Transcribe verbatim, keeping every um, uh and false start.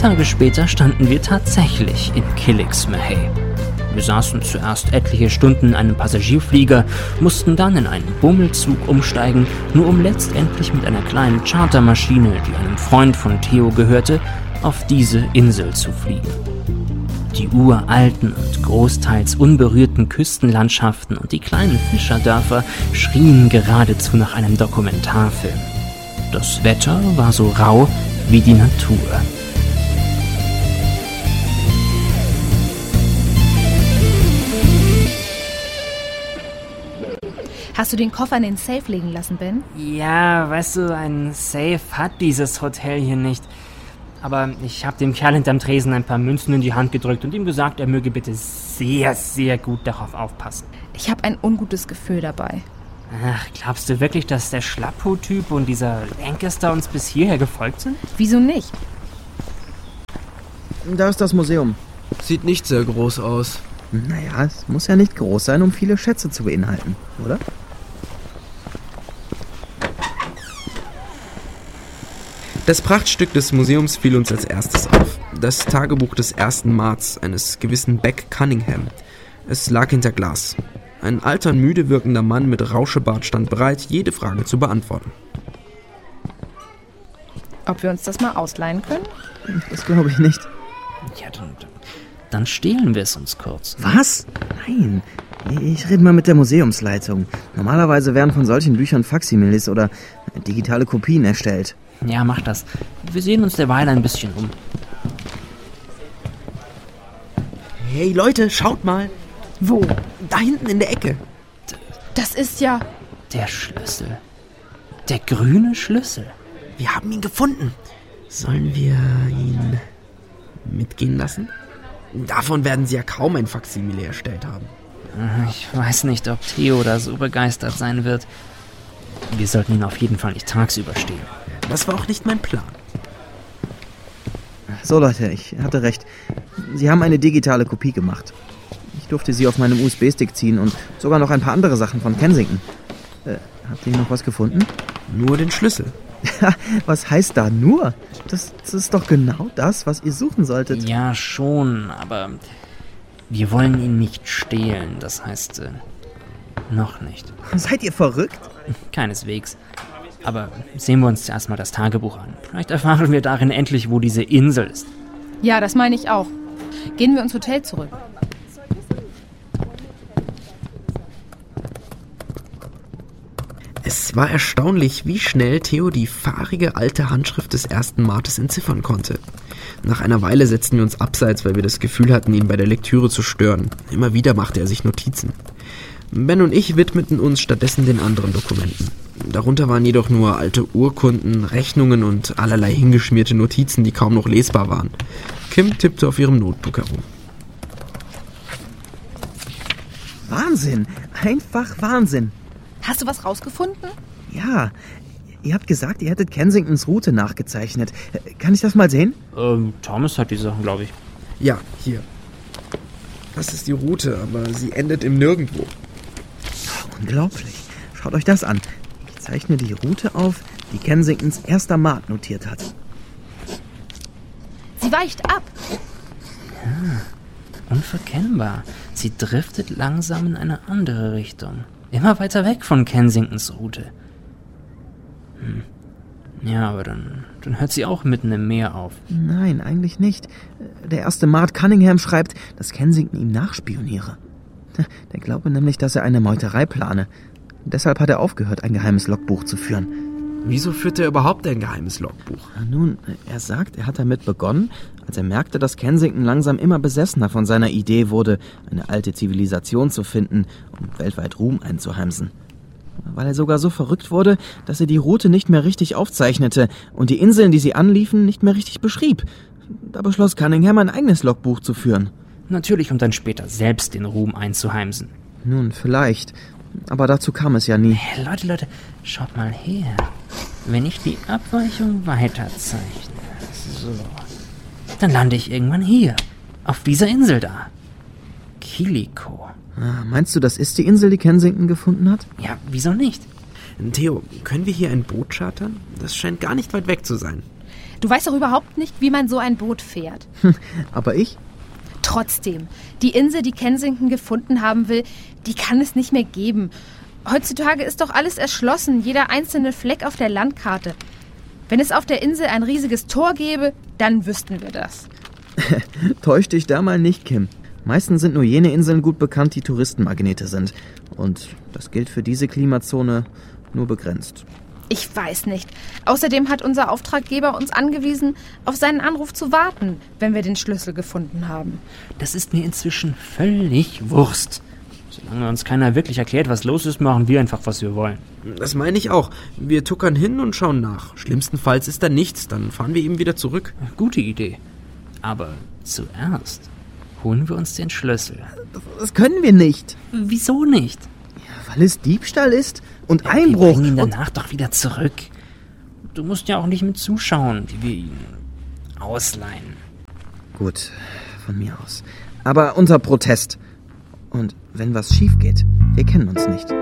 Tage später standen wir tatsächlich in Killingsmahay. Wir saßen zuerst etliche Stunden in einem Passagierflieger, mussten dann in einen Bummelzug umsteigen, nur um letztendlich mit einer kleinen Chartermaschine, die einem Freund von Theo gehörte, auf diese Insel zu fliegen. Die uralten und großteils unberührten Küstenlandschaften und die kleinen Fischerdörfer schrien geradezu nach einem Dokumentarfilm. Das Wetter war so rau wie die Natur. Hast du den Koffer in den Safe legen lassen, Ben? Ja, weißt du, ein Safe hat dieses Hotel hier nicht. Aber ich habe dem Kerl hinterm Tresen ein paar Münzen in die Hand gedrückt und ihm gesagt, er möge bitte sehr, sehr gut darauf aufpassen. Ich habe ein ungutes Gefühl dabei. Ach, glaubst du wirklich, dass der Schlappo-Typ und dieser Lancaster uns bis hierher gefolgt sind? Wieso nicht? Da ist das Museum. Sieht nicht sehr groß aus. Naja, es muss ja nicht groß sein, um viele Schätze zu beinhalten, oder? Das Prachtstück des Museums fiel uns als erstes auf. Das Tagebuch des ersten Marts, eines gewissen Beck Cunningham. Es lag hinter Glas. Ein alter, müde wirkender Mann mit Rauschebart stand bereit, jede Frage zu beantworten. Ob wir uns das mal ausleihen können? Das glaube ich nicht. Ja, dann, dann stehlen wir es uns kurz. Was? Nein. Ich rede mal mit der Museumsleitung. Normalerweise werden von solchen Büchern Faksimiles oder digitale Kopien erstellt. Ja, mach das. Wir sehen uns derweil ein bisschen um. Hey Leute, schaut mal. Wo? Da hinten in der Ecke. Das ist ja... Der Schlüssel. Der grüne Schlüssel. Wir haben ihn gefunden. Sollen wir ihn mitgehen lassen? Davon werden sie ja kaum ein Faksimile erstellt haben. Ich weiß nicht, ob Theo da so begeistert sein wird. Wir sollten ihn auf jeden Fall nicht tagsüber stehlen. Das war auch nicht mein Plan. So Leute, ich hatte recht. Sie haben eine digitale Kopie gemacht. Ich durfte sie auf meinem U S B-Stick ziehen und sogar noch ein paar andere Sachen von Kensington. Äh, habt ihr noch was gefunden? Nur den Schlüssel. Was heißt da nur? Das, das ist doch genau das, was ihr suchen solltet. Ja, schon, aber wir wollen ihn nicht stehlen. Das heißt, äh, noch nicht. Seid ihr verrückt? Keineswegs. Aber sehen wir uns zuerst mal das Tagebuch an. Vielleicht erfahren wir darin endlich, wo diese Insel ist. Ja, das meine ich auch. Gehen wir ins Hotel zurück. Es war erstaunlich, wie schnell Theo die fahrige alte Handschrift des ersten Martes entziffern konnte. Nach einer Weile setzten wir uns abseits, weil wir das Gefühl hatten, ihn bei der Lektüre zu stören. Immer wieder machte er sich Notizen. Ben und ich widmeten uns stattdessen den anderen Dokumenten. Darunter waren jedoch nur alte Urkunden, Rechnungen und allerlei hingeschmierte Notizen, die kaum noch lesbar waren. Kim tippte auf ihrem Notebook herum. Wahnsinn! Einfach Wahnsinn! Hast du was rausgefunden? Ja, ihr habt gesagt, ihr hättet Kensingtons Route nachgezeichnet. Kann ich das mal sehen? Ähm, Thomas hat die Sachen, glaube ich. Ja, hier. Das ist die Route, aber sie endet im Nirgendwo. Unglaublich. Schaut euch das an. Ich zeichne die Route auf, die Kensingtons erster Mart notiert hat. Sie weicht ab. Ja, unverkennbar. Sie driftet langsam in eine andere Richtung. Immer weiter weg von Kensingtons Route. Hm. Ja, aber dann, dann hört sie auch mitten im Meer auf. Nein, eigentlich nicht. Der erste Mart Cunningham schreibt, dass Kensington ihm nachspioniere. Der glaube nämlich, dass er eine Meuterei plane. Deshalb hat er aufgehört, ein geheimes Logbuch zu führen. Wieso führt er überhaupt ein geheimes Logbuch? Nun, er sagt, er hat damit begonnen, als er merkte, dass Kensington langsam immer besessener von seiner Idee wurde, eine alte Zivilisation zu finden und weltweit Ruhm einzuheimsen. Weil er sogar so verrückt wurde, dass er die Route nicht mehr richtig aufzeichnete und die Inseln, die sie anliefen, nicht mehr richtig beschrieb. Da beschloss Cunningham, ein eigenes Logbuch zu führen. Natürlich, um dann später selbst den Ruhm einzuheimsen. Nun, vielleicht. Aber dazu kam es ja nie. Hey, Leute, Leute, schaut mal her. Wenn ich die Abweichung weiterzeichne, so, dann lande ich irgendwann hier, auf dieser Insel da. Kiliko. Ah, meinst du, das ist die Insel, die Kensington gefunden hat? Ja, wieso nicht? Theo, können wir hier ein Boot chartern? Das scheint gar nicht weit weg zu sein. Du weißt doch überhaupt nicht, wie man so ein Boot fährt. Aber ich? Trotzdem, die Insel, die Kensington gefunden haben will, die kann es nicht mehr geben. Heutzutage ist doch alles erschlossen, jeder einzelne Fleck auf der Landkarte. Wenn es auf der Insel ein riesiges Tor gäbe, dann wüssten wir das. Täusch dich da mal nicht, Kim. Meistens sind nur jene Inseln gut bekannt, die Touristenmagnete sind. Und das gilt für diese Klimazone nur begrenzt. Ich weiß nicht. Außerdem hat unser Auftraggeber uns angewiesen, auf seinen Anruf zu warten, wenn wir den Schlüssel gefunden haben. Das ist mir inzwischen völlig Wurst. Solange uns keiner wirklich erklärt, was los ist, machen wir einfach, was wir wollen. Das meine ich auch. Wir tuckern hin und schauen nach. Schlimmstenfalls ist da nichts, dann fahren wir eben wieder zurück. Gute Idee. Aber zuerst holen wir uns den Schlüssel. Das können wir nicht. Wieso nicht? Ja, weil es Diebstahl ist und Ja, Einbruch. wir bringen ihn und danach doch wieder zurück. Du musst ja auch nicht mit zuschauen, wie wir ihn ausleihen. Gut, von mir aus. Aber unser Protest. Und wenn was schief geht, wir kennen uns nicht.